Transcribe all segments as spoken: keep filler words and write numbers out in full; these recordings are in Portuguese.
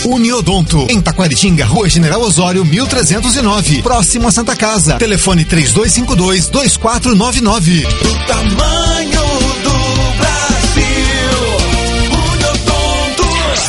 Uniodonto, em Taquaritinga, Rua General Osório, mil trezentos e nove, próximo a Santa Casa. Telefone três dois cinco dois, dois quatro nove nove. Do tamanho do Brasil, Uniodonto,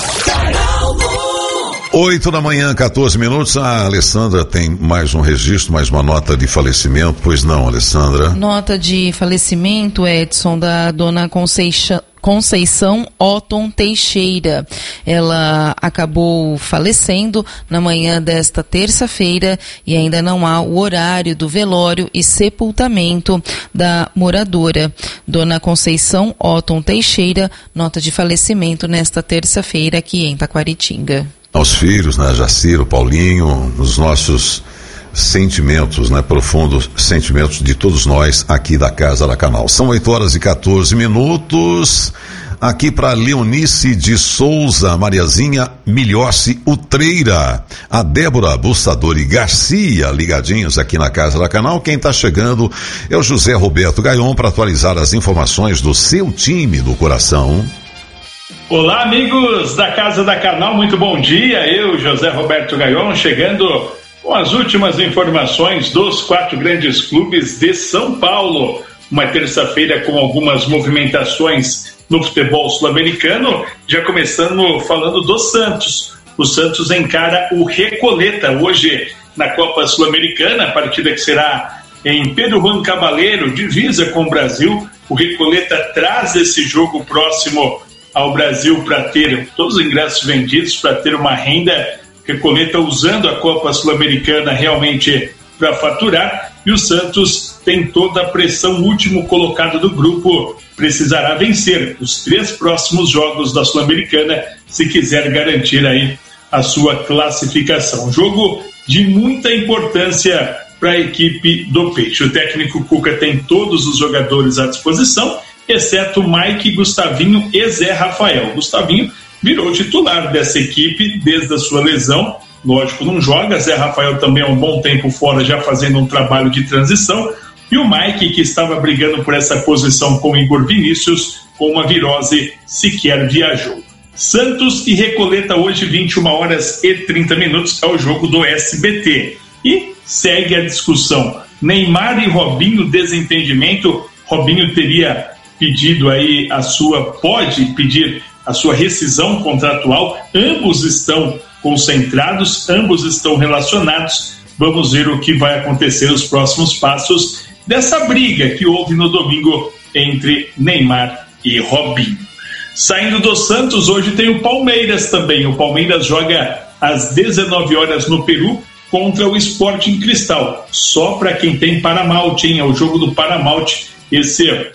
Canal um. Oito da manhã, quatorze minutos. A Alessandra tem mais um registro, mais uma nota de falecimento. Pois não, Alessandra? Nota de falecimento, Edson, da dona Conceição Conceição Otton Teixeira. Ela acabou falecendo na manhã desta terça-feira e ainda não há o horário do velório e sepultamento da moradora. Dona Conceição Otton Teixeira, nota de falecimento nesta terça-feira aqui em Taquaritinga. Aos filhos, né, Jaciro, Paulinho, os nossos sentimentos, né, profundos sentimentos de todos nós aqui da Casa da Canal. São oito horas e quatorze minutos. Aqui para Leonice de Souza, Mariazinha Milhoce Utreira, a Débora Bustadori Garcia, ligadinhos aqui na Casa da Canal. Quem está chegando é o José Roberto Gaion para atualizar as informações do seu time do coração. Olá, amigos da Casa da Canal, muito bom dia. Eu, José Roberto Gaion, chegando com as últimas informações dos quatro grandes clubes de São Paulo. Uma terça-feira com algumas movimentações no futebol sul-americano, já começando falando do Santos. O Santos encara o Recoleta hoje na Copa Sul-Americana, a partida que será em Pedro Juan Cabaleiro, divisa com o Brasil. O Recoleta traz esse jogo próximo ao Brasil para ter todos os ingressos vendidos, para ter uma renda. Recoleta usando a Copa Sul-Americana realmente para faturar, e o Santos tem toda a pressão. O último colocado do grupo precisará vencer os três próximos jogos da Sul-Americana se quiser garantir aí a sua classificação. Jogo de muita importância para a equipe do Peixe. O técnico Cuca tem todos os jogadores à disposição, exceto Mike, Gustavinho e Zé Rafael. Gustavinho virou titular dessa equipe desde a sua lesão. Lógico, não joga. Zé Rafael também há um bom tempo fora, já fazendo um trabalho de transição. E o Mike, que estava brigando por essa posição com o Igor Vinícius, com uma virose, sequer viajou. Santos e Recoleta hoje, vinte e uma horas e trinta minutos, é o jogo do S B T. E segue a discussão. Neymar e Robinho, desentendimento. Robinho teria pedido aí a sua, pode pedir a sua rescisão contratual. Ambos estão concentrados, ambos estão relacionados. Vamos ver o que vai acontecer nos próximos passos dessa briga que houve no domingo entre Neymar e Robinho. Saindo do Santos, hoje tem o Palmeiras também. O Palmeiras joga às dezenove horas no Peru contra o Sporting Cristal. Só para quem tem Paramount, hein? É o jogo do Paramount, esse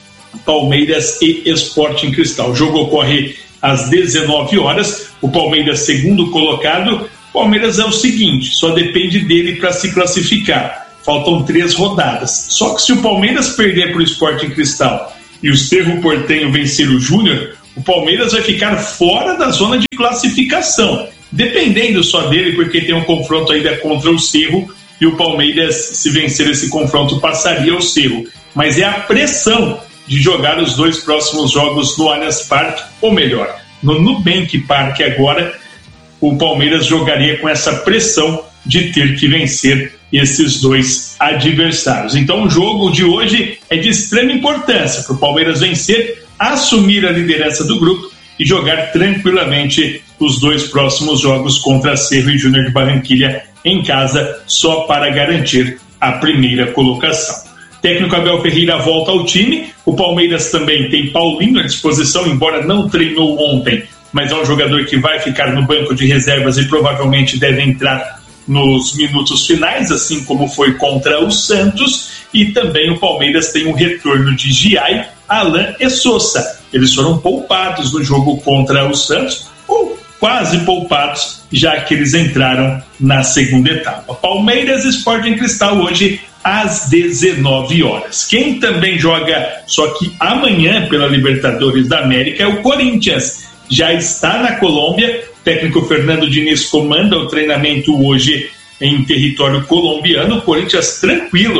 Palmeiras e Sporting Cristal. O jogo ocorre às dezenove horas. O Palmeiras, segundo colocado. Palmeiras é o seguinte, só depende dele para se classificar. Faltam três rodadas. Só que se o Palmeiras perder para o Sporting Cristal e o Cerro Porteño vencer o Júnior, o Palmeiras vai ficar fora da zona de classificação. Dependendo só dele, porque tem um confronto ainda contra o Cerro, e o Palmeiras, se vencer esse confronto, passaria o Cerro. Mas é a pressão de jogar os dois próximos jogos no Allianz Parque, ou melhor, no Nubank Parque agora. O Palmeiras jogaria com essa pressão de ter que vencer esses dois adversários. Então o jogo de hoje é de extrema importância para o Palmeiras vencer, assumir a liderança do grupo e jogar tranquilamente os dois próximos jogos contra Cerro e Júnior de Barranquilha em casa, só para garantir a primeira colocação. Técnico Abel Ferreira volta ao time. O Palmeiras também tem Paulinho à disposição, embora não treinou ontem, mas é um jogador que vai ficar no banco de reservas e provavelmente deve entrar nos minutos finais, assim como foi contra o Santos. E também o Palmeiras tem o retorno de Giai, Alain e Sousa. Eles foram poupados no jogo contra o Santos, ou quase poupados, já que eles entraram na segunda etapa. Palmeiras e Sporting Cristal hoje às dezenove horas. Quem também joga, só que amanhã, pela Libertadores da América, é o Corinthians. Já está na Colômbia. O técnico Fernando Diniz comanda o treinamento hoje em território colombiano. O Corinthians tranquilo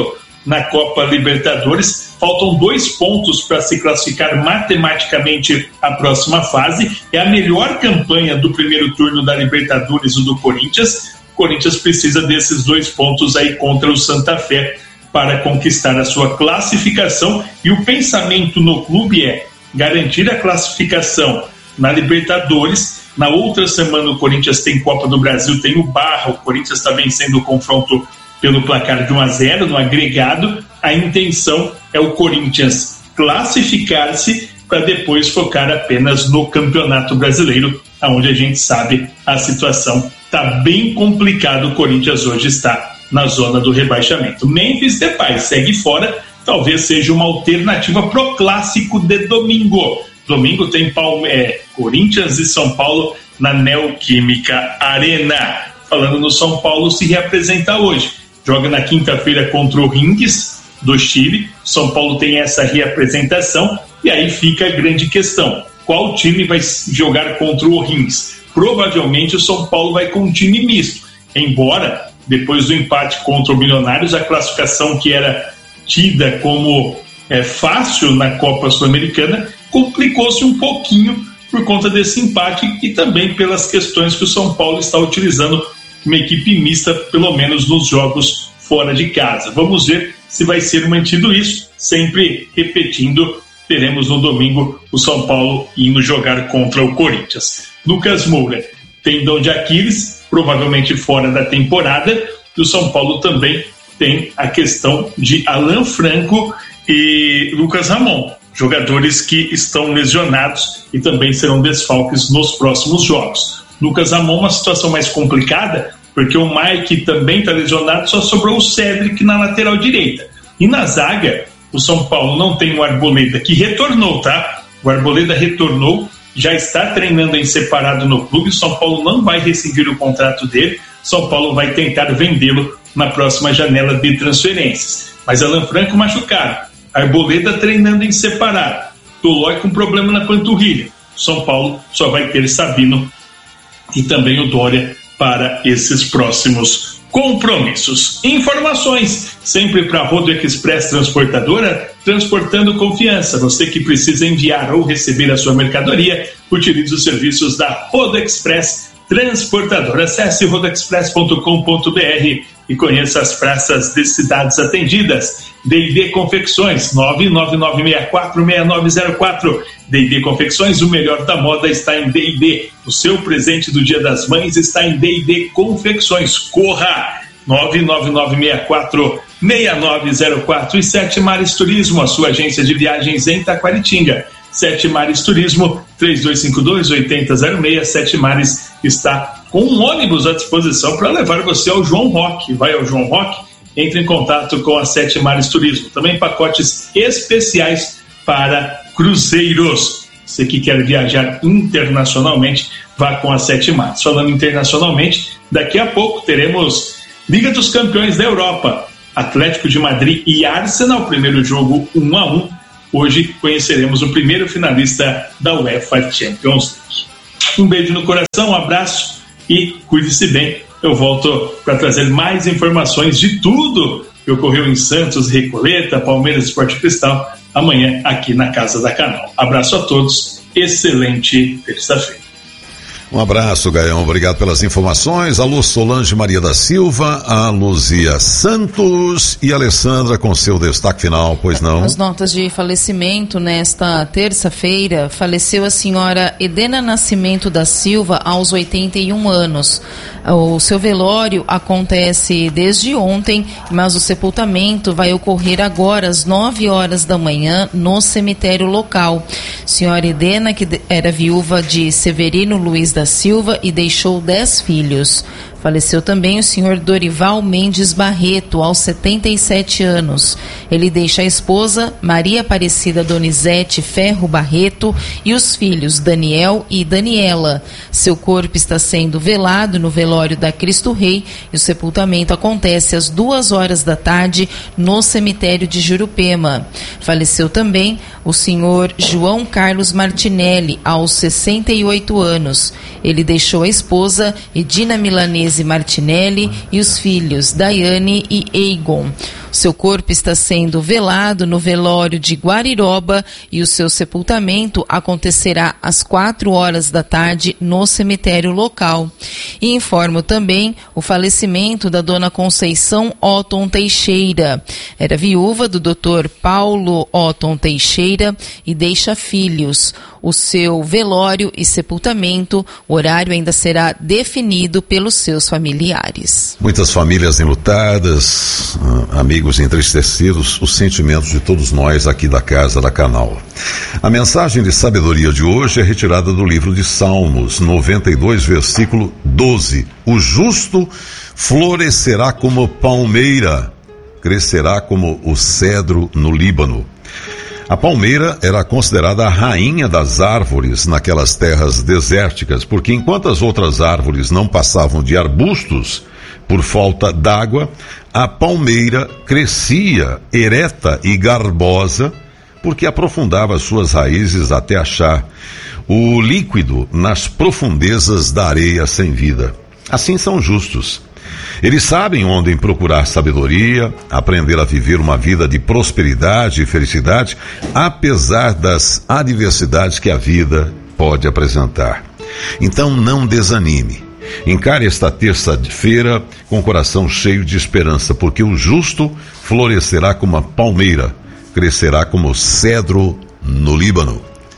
na Copa Libertadores. Faltam dois pontos para se classificar matematicamente à próxima fase. É a melhor campanha do primeiro turno da Libertadores, o do Corinthians. O Corinthians precisa desses dois pontos aí contra o Santa Fé para conquistar a sua classificação. E o pensamento no clube é garantir a classificação na Libertadores. Na outra semana o Corinthians tem Copa do Brasil, tem o Barra. O Corinthians está vencendo o confronto pelo placar de um a zero no agregado. A intenção é o Corinthians classificar-se para depois focar apenas no Campeonato Brasileiro, onde a gente sabe a situação está bem complicada. O Corinthians hoje está na zona do rebaixamento. Memphis Depay segue fora, talvez seja uma alternativa pro clássico de domingo. Domingo tem Palme- é, Corinthians e São Paulo na Neoquímica Arena. Falando no São Paulo, se reapresenta hoje. Joga na quinta-feira contra o Rings do Chile. São Paulo tem essa reapresentação e aí fica a grande questão: qual time vai jogar contra o Rings? Provavelmente o São Paulo vai com um time misto, embora depois do empate contra o Milionários, a classificação que era tida como é, fácil na Copa Sul-Americana complicou-se um pouquinho por conta desse empate e também pelas questões que o São Paulo está utilizando uma equipe mista, pelo menos nos jogos fora de casa. Vamos ver se vai ser mantido isso, sempre repetindo, teremos no domingo o São Paulo indo jogar contra o Corinthians. Lucas Moura, tendão de Aquiles, provavelmente fora da temporada, e o São Paulo também tem a questão de Alan Franco e Lucas Ramon, jogadores que estão lesionados e também serão desfalques nos próximos jogos. Lucas Ramon, uma situação mais complicada, porque o Mike também está lesionado, só sobrou o Cedric na lateral direita. E na zaga, o São Paulo não tem o Arboleda, que retornou, tá? O Arboleda retornou, já está treinando em separado no clube. O São Paulo não vai rescindir o contrato dele. O São Paulo vai tentar vendê-lo na próxima janela de transferências. Mas Alan Franco machucado, Arboleda treinando em separado, Tolói com problema na panturrilha. O São Paulo só vai ter Sabino e também o Dória para esses próximos compromissos. Informações sempre para a Rodo Express Transportadora, transportando confiança. Você que precisa enviar ou receber a sua mercadoria, utilize os serviços da Rodo Express Transportadora. Acesse rodo express ponto com ponto b r e conheça as praças de cidades atendidas. D e D Confecções, nove nove nove seis quatro seis nove zero quatro. D e D Confecções, o melhor da moda está em D e D. O seu presente do Dia das Mães está em D e D Confecções. Corra! nove nove nove seis quatro seis nove zero quatro. E Sete Mares Turismo, a sua agência de viagens em Taquaritinga. Sete Mares Turismo, três dois cinco dois, oito zero zero seis. Sete Mares está com um ônibus à disposição para levar você ao João Roque. Vai ao João Roque, entre em contato com a Sete Mares Turismo. Também pacotes especiais para cruzeiros. Você que quer viajar internacionalmente, vá com a Sete Mares. Falando internacionalmente, daqui a pouco teremos Liga dos Campeões da Europa. Atlético de Madrid e Arsenal, primeiro jogo um a um. Hoje conheceremos o primeiro finalista da UEFA Champions League. Um beijo no coração, um abraço e cuide-se bem. Eu volto para trazer mais informações de tudo que ocorreu em Santos, Recoleta, Palmeiras, Sport Cristal, amanhã aqui na Casa da Canal. Abraço a todos, excelente terça-feira. Um abraço, Gaião, obrigado pelas informações. Alô, Solange Maria da Silva, a Luzia Santos e a Alessandra com seu destaque final, pois não? As notas de falecimento nesta terça-feira, faleceu a senhora Edena Nascimento da Silva aos oitenta e um anos. O seu velório acontece desde ontem, mas o sepultamento vai ocorrer agora às nove horas da manhã no cemitério local. Senhora Edena, que era viúva de Severino Luiz da Silva e deixou dez filhos. Faleceu também o senhor Dorival Mendes Barreto, aos setenta e sete anos. Ele deixa a esposa, Maria Aparecida Donizete Ferro Barreto, e os filhos Daniel e Daniela. Seu corpo está sendo velado no velório da Cristo Rei e o sepultamento acontece às duas horas da tarde no cemitério de Jurupema. Faleceu também o senhor João Carlos Martinelli, aos sessenta e oito anos. Ele deixou a esposa, Edina Milanese Denise Martinelli e os filhos Daiane e Eigon. Seu corpo está sendo velado no velório de Guariroba e o seu sepultamento acontecerá às quatro horas da tarde no cemitério local. E informo também o falecimento da dona Conceição Otton Teixeira. Era viúva do doutor Paulo Otton Teixeira e deixa filhos. O seu velório e sepultamento, o horário ainda será definido pelos seus familiares. Muitas famílias enlutadas, amigos entristecidos, os sentimentos de todos nós aqui da Casa da Canal. A mensagem de sabedoria de hoje é retirada do livro de Salmos, noventa e dois, versículo doze. O justo florescerá como palmeira, crescerá como o cedro no Líbano. A palmeira era considerada a rainha das árvores naquelas terras desérticas, porque enquanto as outras árvores não passavam de arbustos por falta d'água, a palmeira crescia ereta e garbosa, porque aprofundava suas raízes até achar o líquido nas profundezas da areia sem vida. Assim são justos. Eles sabem onde procurar sabedoria, aprender a viver uma vida de prosperidade e felicidade, apesar das adversidades que a vida pode apresentar. Então não desanime. Encare esta terça-feira com o coração cheio de esperança, porque o justo florescerá como a palmeira, crescerá como cedro no Líbano.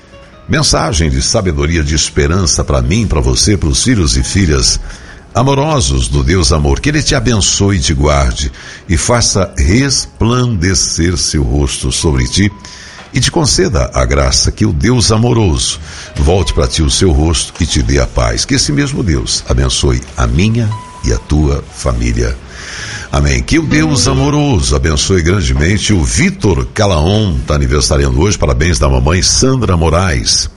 Mensagem de sabedoria, de esperança para mim, para você, para os filhos e filhas amorosos do Deus amor. Que Ele te abençoe e te guarde e faça resplandecer seu rosto sobre ti e te conceda a graça que o Deus amoroso volte para ti o seu rosto e te dê a paz. Que esse mesmo Deus abençoe a minha e a tua família. Amém. Que o Deus amoroso abençoe grandemente o Vitor Calaon, está aniversariando hoje. Parabéns da mamãe Sandra Moraes.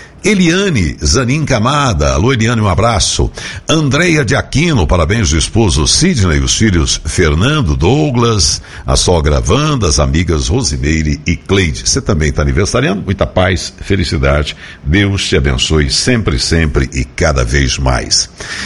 Eliane Zanin Camada, alô Eliane, um abraço. Andreia de Aquino, parabéns do esposo Sidney, os filhos Fernando, Douglas, a sogra Wanda, as amigas Rosimeire e Cleide. Você também está aniversariando, muita paz, felicidade, Deus te abençoe sempre, sempre e cada vez mais.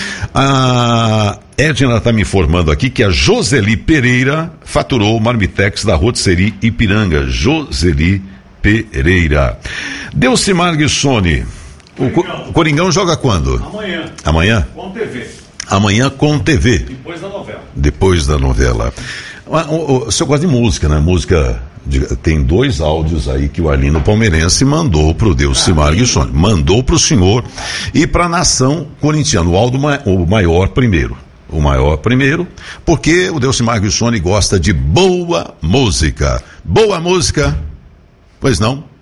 A Edna está me informando aqui que a Joseli Pereira faturou o Marmitex da Rotisserie Ipiranga. Joseli Pereira. Delcimar Guissoni, o, Co- o Coringão joga quando? Amanhã. Amanhã? Com T V. Amanhã com T V. Depois da novela. Depois da novela. O, o, o senhor gosta de música, né? Música, de, tem dois áudios aí que o Arlindo Palmeirense mandou pro Delcimar Guissoni. Mandou pro senhor e pra nação corintiana. O áudio ma, o maior primeiro. O maior primeiro, porque o Delcimar Guissoni gosta de boa música. Boa música. Pois não?